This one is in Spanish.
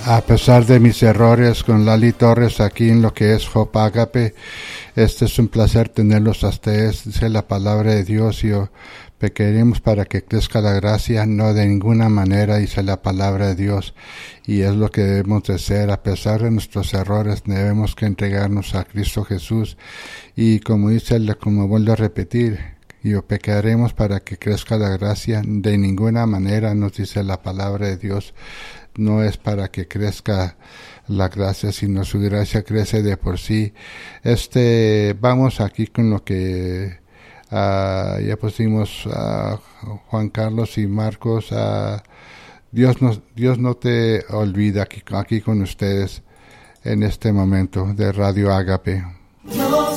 A pesar de mis errores con Lali Torres aquí en lo que es Hope Agape, es un placer tenerlos a ustedes. Dice la palabra de Dios, y pequeremos para que crezca la gracia, no de ninguna manera, dice la palabra de Dios, y es lo que debemos de ser. A pesar de nuestros errores, debemos que entregarnos a Cristo Jesús, y como vuelvo a repetir, y pecaremos para que crezca la gracia, de ninguna manera, nos dice la palabra de Dios. No es para que crezca la gracia, sino su gracia crece de por sí. Vamos aquí con lo que ya pusimos Juan Carlos y Marcos. Dios no te olvida aquí con ustedes en este momento de Radio Agape.